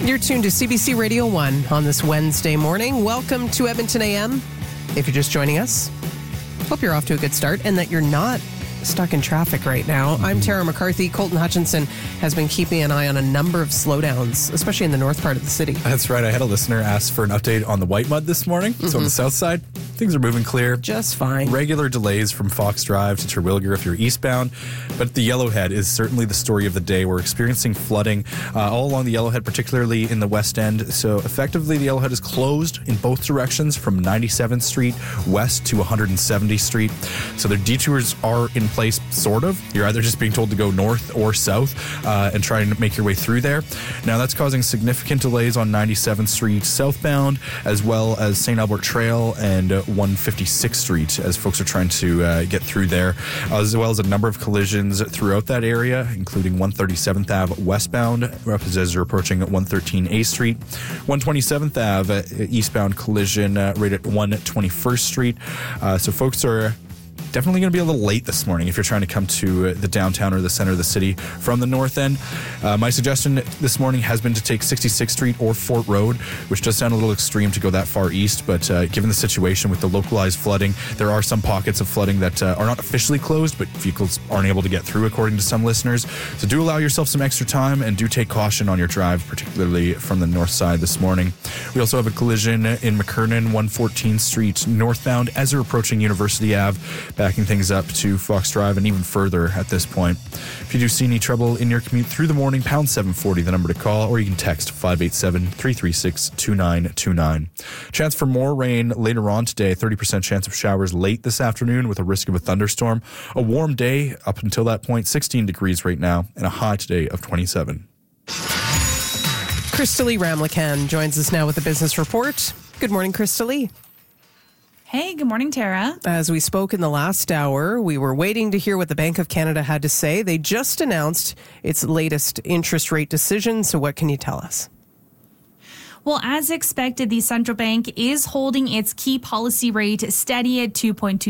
You're tuned to CBC Radio 1 on this Wednesday morning. Welcome to Edmonton AM. If you're just joining us, hope you're off to a good start and that you're not stuck in traffic right now. I'm Tara McCarthy. Colton Hutchinson has been keeping an eye on a number of slowdowns, especially in the north part of the city. That's right. I had a listener ask for an update on the White Mud this morning. So on the south side, things are moving clear. Just fine. Regular delays from Fox Drive to Terwilliger if you're eastbound. But the Yellowhead is certainly the story of the day. We're experiencing flooding all along the Yellowhead, particularly in the west end. So effectively, the Yellowhead is closed in both directions from 97th Street west to 170th Street. So the detours are in place, sort of. You're either just being told to go north or south and try and make your way through there. Now, that's causing significant delays on 97th Street southbound, as well as St. Albert Trail and 156th Street, as folks are trying to get through there, as well as a number of collisions throughout that area, including 137th Ave westbound, as you're approaching 113A Street, 127th Ave eastbound collision right at 121st Street. So folks are definitely going to be a little late this morning if you're trying to come to the downtown or the center of the city from the north end. My suggestion this morning has been to take 66th Street or Fort Road, which does sound a little extreme to go that far east, but given the situation with the localized flooding, there are some pockets of flooding that are not officially closed, but vehicles aren't able to get through, according to some listeners. So do allow yourself some extra time and do take caution on your drive, particularly from the north side this morning. We also have a collision in McKernan, 114th Street northbound as you're approaching University Ave, backing things up to Fox Drive and even further at this point. If you do see any trouble in your commute through the morning, pound 740, the number to call, or you can text 587-336-2929. Chance for more rain later on today, 30% chance of showers late this afternoon with a risk of a thunderstorm. A warm day up until that point, 16 degrees right now, and a high today of 27. Crystalie Ramlakan joins us now with a business report. Good morning, Crystalie. Hey, good morning, Tara. As we spoke in the last hour, we were waiting to hear what the Bank of Canada had to say. They just announced its latest interest rate decision. So what can you tell us? Well, as expected, the central bank is holding its key policy rate steady at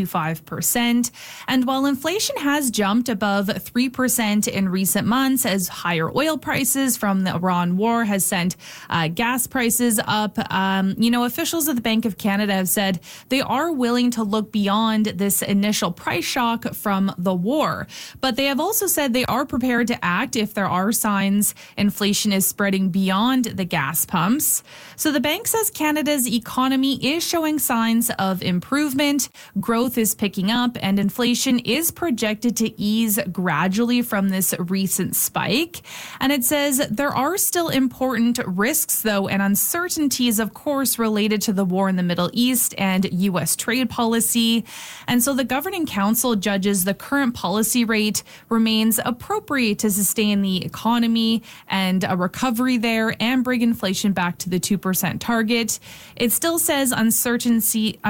2.25%. And while inflation has jumped above 3% in recent months as higher oil prices from the Iran war has sent gas prices up, officials of the Bank of Canada have said they are willing to look beyond this initial price shock from the war. But they have also said they are prepared to act if there are signs inflation is spreading beyond the gas pumps. So the bank says Canada's economy is showing signs of improvement, growth is picking up, and inflation is projected to ease gradually from this recent spike. And it says there are still important risks, though, and uncertainties, of course, related to the war in the Middle East and U.S. trade policy. And so the Governing Council judges the current policy rate remains appropriate to sustain the economy and a recovery there and bring inflation back to the 2% target. It still says uncertainty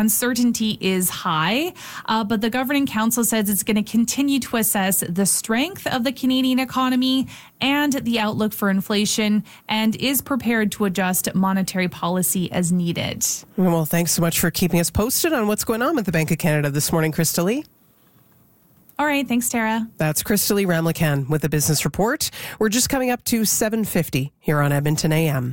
is high, but the Governing Council says it's going to continue to assess the strength of the Canadian economy and the outlook for inflation and is prepared to adjust monetary policy as needed. Well, thanks so much for keeping us posted on what's going on with the Bank of Canada this morning, Crystalie. All right. Thanks, Tara. That's Crystalie Ramlakan with the Business Report. We're just coming up to 7:50 here on Edmonton AM.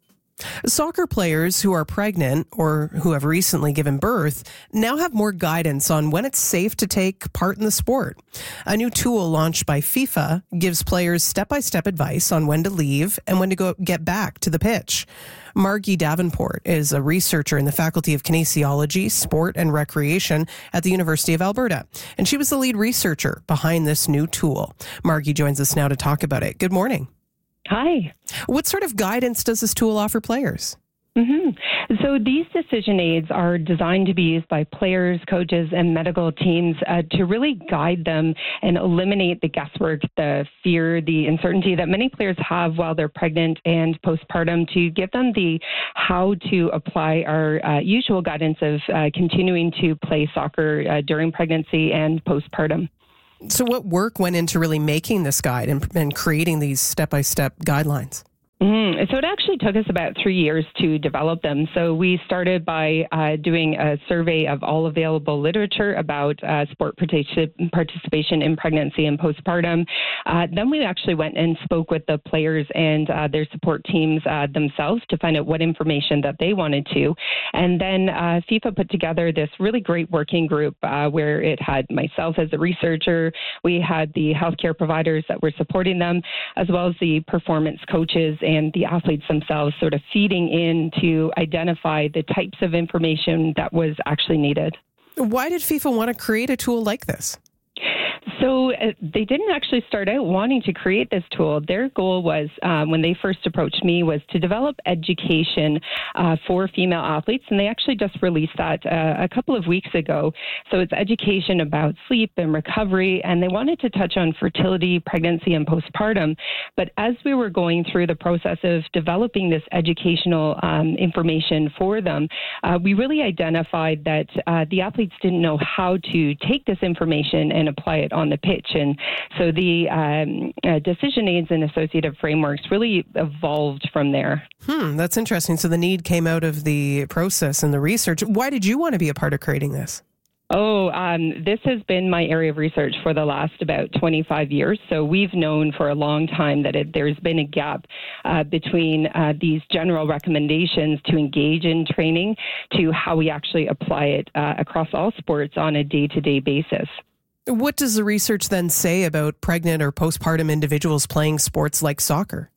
Soccer players who are pregnant or who have recently given birth now have more guidance on when it's safe to take part in the sport. A new tool launched by FIFA gives players step-by-step advice on when to leave and when to get back to the pitch. Margie Davenport is a researcher in the Faculty of Kinesiology, Sport and Recreation at the University of Alberta, and she was the lead researcher behind this new tool. Margie joins us now to talk about it. Good morning. Hi. What sort of guidance does this tool offer players? So these decision aids are designed to be used by players, coaches, and medical teams to really guide them and eliminate the guesswork, the fear, the uncertainty that many players have while they're pregnant and postpartum, to give them the how to apply our usual guidance of continuing to play soccer during pregnancy and postpartum. So what work went into really making this guide and creating these step-by-step guidelines? So it actually took us about 3 years to develop them. So we started by doing a survey of all available literature about sport participation in pregnancy and postpartum. Then we actually went and spoke with the players and their support teams themselves to find out what information that they wanted to. And then FIFA put together this really great working group where it had myself as a researcher, we had the healthcare providers that were supporting them, as well as the performance coaches and the athletes themselves sort of feeding in to identify the types of information that was actually needed. Why did FIFA want to create a tool like this? So they didn't actually start out wanting to create this tool. Their goal was, when they first approached me, was to develop education for female athletes. And they actually just released that a couple of weeks ago. So it's education about sleep and recovery. And they wanted to touch on fertility, pregnancy, and postpartum. But as we were going through the process of developing this educational information for them, we really identified that the athletes didn't know how to take this information and apply it on the pitch. And so the decision aids and associative frameworks really evolved from there. That's interesting. So the need came out of the process and the research. Why did you want to be a part of creating this? This has been my area of research for the last about 25 years. So we've known for a long time that there's been a gap between these general recommendations to engage in training to how we actually apply it across all sports on a day-to-day basis. What does the research then say about pregnant or postpartum individuals playing sports like soccer?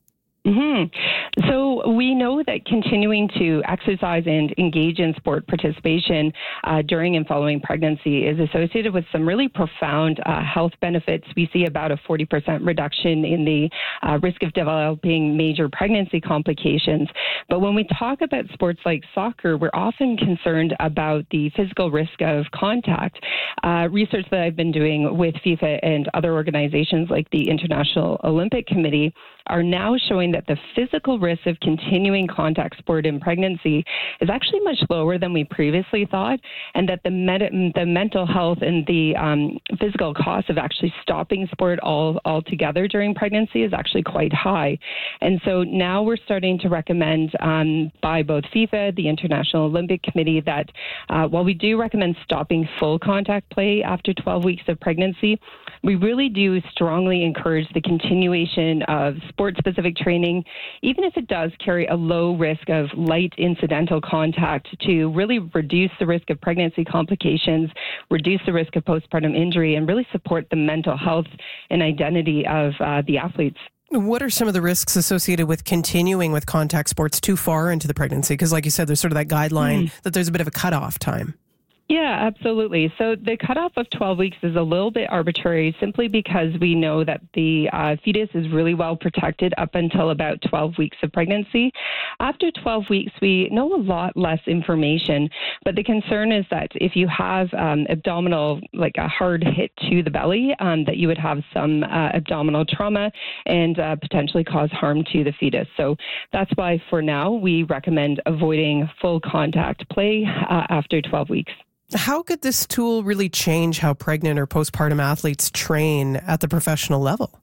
So we know that continuing to exercise and engage in sport participation during and following pregnancy is associated with some really profound health benefits. We see about a 40% reduction in the risk of developing major pregnancy complications. But when we talk about sports like soccer, we're often concerned about the physical risk of contact. Research that I've been doing with FIFA and other organizations like the International Olympic Committee are now showing that the physical risk of continuing contact sport in pregnancy is actually much lower than we previously thought, and that the mental health and the physical cost of actually stopping sport altogether during pregnancy is actually quite high. And so now we're starting to recommend by both FIFA, the International Olympic Committee, that while we do recommend stopping full contact play after 12 weeks of pregnancy, we really do strongly encourage the continuation of sport-specific training, even if it does carry a low risk of light incidental contact, to really reduce the risk of pregnancy complications, reduce the risk of postpartum injury, and really support the mental health and identity of the athletes. What are some of the risks associated with continuing with contact sports too far into the pregnancy? Because like you said, there's sort of that guideline that there's a bit of a cutoff time. Yeah, absolutely. So the cutoff of 12 weeks is a little bit arbitrary simply because we know that the fetus is really well protected up until about 12 weeks of pregnancy. After 12 weeks, we know a lot less information, but the concern is that if you have abdominal, like a hard hit to the belly, that you would have some abdominal trauma and potentially cause harm to the fetus. So that's why for now we recommend avoiding full contact play after 12 weeks. How could this tool really change how pregnant or postpartum athletes train at the professional level?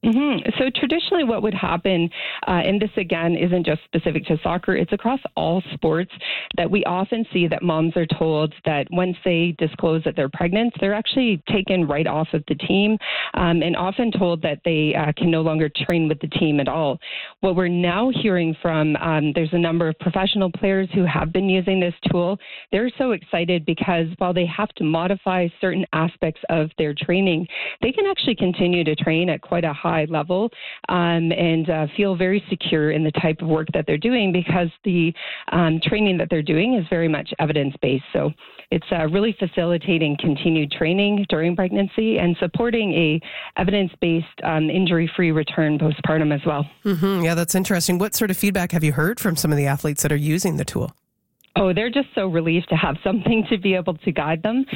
So traditionally what would happen, and this again isn't just specific to soccer, it's across all sports, that we often see that moms are told that once they disclose that they're pregnant, they're actually taken right off of the team and often told that they can no longer train with the team at all. What we're now hearing from, there's a number of professional players who have been using this tool. They're so excited because while they have to modify certain aspects of their training, they can actually continue to train at quite a high level and feel very secure in the type of work that they're doing because the training that they're doing is very much evidence-based. So it's really facilitating continued training during pregnancy and supporting a evidence-based injury-free return postpartum as well. Yeah, that's interesting. What sort of feedback have you heard from some of the athletes that are using the tool? Oh, they're just so relieved to have something to be able to guide them.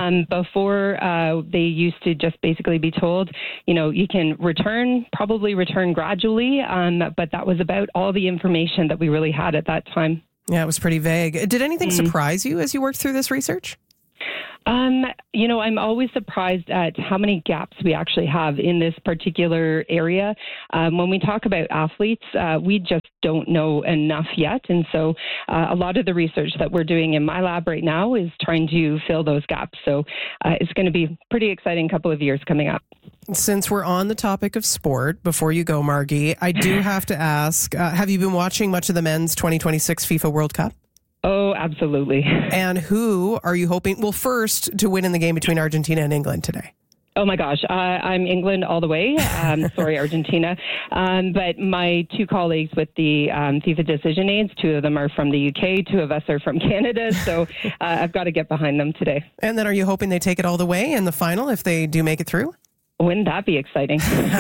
Before, they used to just basically be told, you can probably return gradually, but that was about all the information that we really had at that time. Yeah, it was pretty vague. Did anything surprise you as you worked through this research? I'm always surprised at how many gaps we actually have in this particular area. When we talk about athletes, we just don't know enough yet. And so a lot of the research that we're doing in my lab right now is trying to fill those gaps. So it's going to be a pretty exciting couple of years coming up. Since we're on the topic of sport, before you go, Margie, I do have to ask, have you been watching much of the men's 2026 FIFA World Cup? Oh, absolutely. And who are you hoping, well, first to win in the game between Argentina and England today? Oh, my gosh. I'm England all the way. Sorry, Argentina. But my two colleagues with the FIFA decision aids, two of them are from the UK, two of us are from Canada. So I've got to get behind them today. And then are you hoping they take it all the way in the final if they do make it through? Wouldn't that be exciting?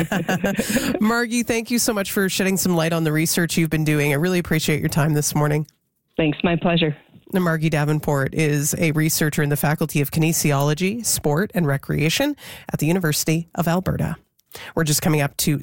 Margie, thank you so much for shedding some light on the research you've been doing. I really appreciate your time this morning. Thanks. My pleasure. Margie Davenport is a researcher in the Faculty of Kinesiology, Sport and Recreation at the University of Alberta. We're just coming up to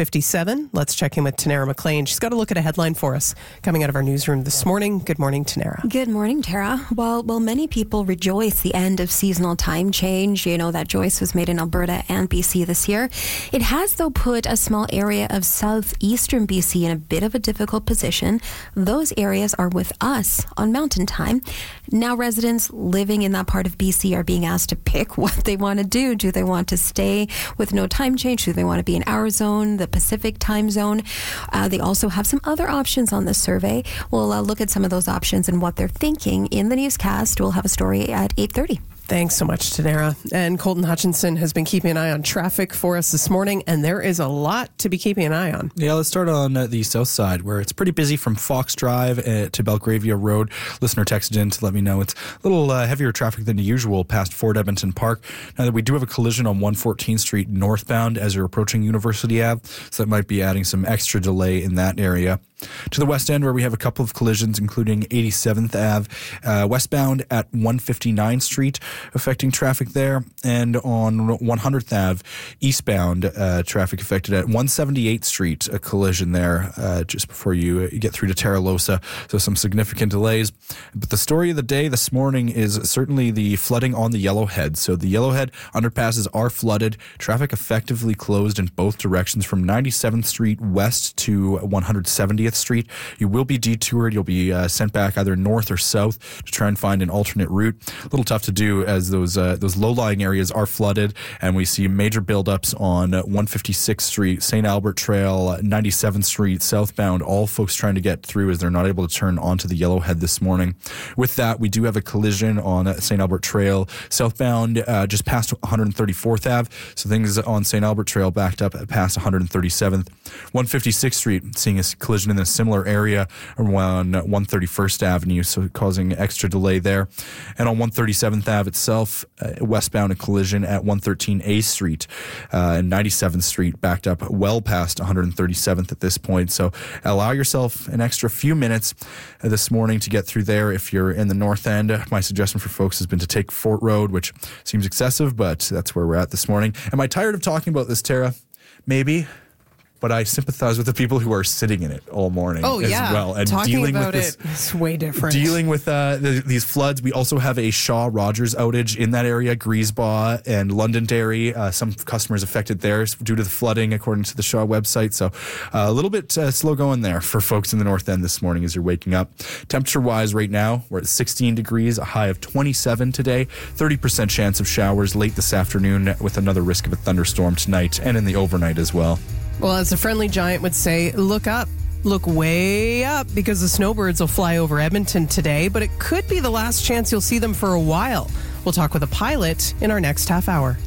7:57. Let's check in with Tanara McLean. She's got a look at a headline for us coming out of our newsroom this morning. Good morning, Tanara. Good morning, Tara. While many people rejoice the end of seasonal time change, that choice was made in Alberta and BC this year, it has, though, put a small area of southeastern BC in a bit of a difficult position. Those areas are with us on Mountain Time. Now residents living in that part of BC are being asked to pick what they want to do. Do they want to stay with no time change? Do they want to be in our zone, the Pacific time zone? They also have some other options on the survey. We'll look at some of those options and what they're thinking in the newscast. We'll have a story at 8:30. Thanks so much, Tanara. And Colton Hutchinson has been keeping an eye on traffic for us this morning, and there is a lot to be keeping an eye on. Yeah, let's start on the south side, where it's pretty busy from Fox Drive to Belgravia Road. Listener texted in to let me know it's a little heavier traffic than usual past Fort Edmonton Park. Now that we do have a collision on 114th Street northbound as you're approaching University Ave, so that might be adding some extra delay in that area. To the west end, where we have a couple of collisions, including 87th Ave westbound at 159th Street, affecting traffic there, and on 100th Ave eastbound, traffic affected at 178th Street, a collision there just before you get through to Terralosa, so some significant delays. But the story of the day this morning is certainly the flooding on the Yellowhead. So the Yellowhead underpasses are flooded, traffic effectively closed in both directions from 97th Street west to 170th Street. You will be detoured. You'll be sent back either north or south to try and find an alternate route. A little tough to do as those low-lying areas are flooded, and we see major buildups on 156th Street, St. Albert Trail, 97th Street southbound. All folks trying to get through as they're not able to turn onto the Yellowhead this morning. With that, we do have a collision on St. Albert Trail southbound just past 134th Ave. So things on St. Albert Trail backed up past 137th. 156th Street seeing a collision in a similar area around 131st Avenue, so causing extra delay there. And on 137th Ave itself, westbound a collision at 113A Street and 97th Street backed up well past 137th at this point. So allow yourself an extra few minutes this morning to get through there. If you're in the north end, my suggestion for folks has been to take Fort Road, which seems excessive, but that's where we're at this morning. Am I tired of talking about this, Tara? Maybe. But I sympathize with the people who are sitting in it all morning as well. And talking dealing about with this, it's way different. Dealing with these floods. We also have a Shaw Rogers outage in that area, Griesbaugh and Londonderry. Some customers affected there due to the flooding, according to the Shaw website. So a little bit slow going there for folks in the north end this morning as you're waking up. Temperature-wise right now, we're at 16 degrees, a high of 27 today. 30% chance of showers late this afternoon with another risk of a thunderstorm tonight and in the overnight as well. Well, as the friendly giant would say, look up. Look way up, because the snowbirds will fly over Edmonton today, but it could be the last chance you'll see them for a while. We'll talk with a pilot in our next half hour.